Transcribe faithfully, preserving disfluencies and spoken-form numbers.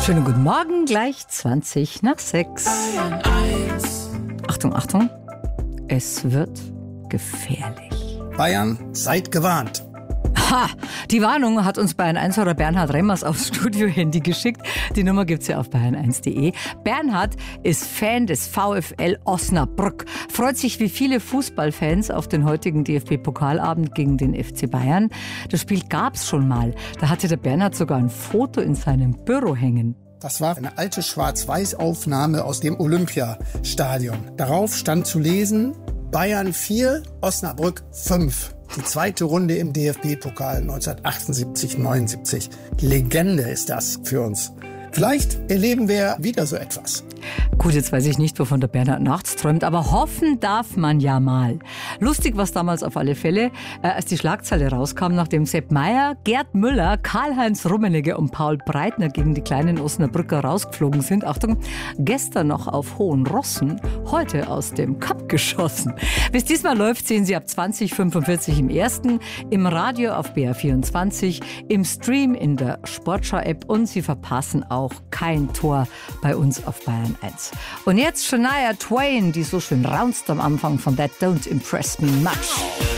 Schönen guten Morgen, gleich zwanzig nach sechs. Achtung, Achtung, es wird gefährlich. Bayern, seid gewarnt. Ha, die Warnung hat uns Bayern eins-Hörer Bernhard Remmers aufs Studio-Handy geschickt. Die Nummer gibt's ja auf bayern eins punkt de. Bernhard ist Fan des VfL Osnabrück. Freut sich wie viele Fußballfans auf den heutigen D F B-Pokalabend gegen den F C Bayern. Das Spiel gab's schon mal. Da hatte der Bernhard sogar ein Foto in seinem Büro hängen. Das war eine alte Schwarz-Weiß-Aufnahme aus dem Olympiastadion. Darauf stand zu lesen: Bayern vier, Osnabrück fünf. Die zweite Runde im D F B-Pokal neunzehnhundertachtundsiebzig neunundsiebzig. Legende ist das für uns. Vielleicht erleben wir wieder so etwas. Gut, jetzt weiß ich nicht, wovon der Bernhard nachts träumt, aber hoffen darf man ja mal. Lustig war es damals auf alle Fälle, äh, als die Schlagzeile rauskam, nachdem Sepp Maier, Gerd Müller, Karl-Heinz Rummenigge und Paul Breitner gegen die kleinen Osnabrücker rausgeflogen sind. Achtung, gestern noch auf hohen Rossen, heute aus dem Cup geschossen. Bis diesmal läuft, sehen Sie ab zwanzig fünfundvierzig im Ersten, im Radio auf B R vierundzwanzig, im Stream in der Sportschau-App und Sie verpassen auch kein Tor bei uns auf Bayern eins. Und jetzt Shania Twain, die so schön raunzt am Anfang von That Don't Impress Me Much.